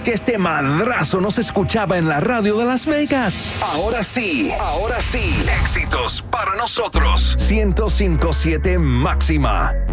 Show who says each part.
Speaker 1: que este madrazo no se escuchaba en la radio de Las Vegas? Ahora sí, éxitos para nosotros. 105.7 máxima.